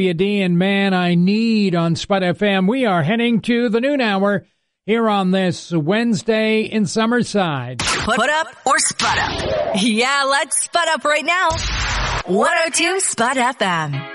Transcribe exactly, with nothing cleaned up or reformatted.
D and Man I Need on Spud F M. We are heading to the noon hour here on this Wednesday in Summerside. Put, put up or spud up? Yeah, let's spud up right now. one oh two Spud F M.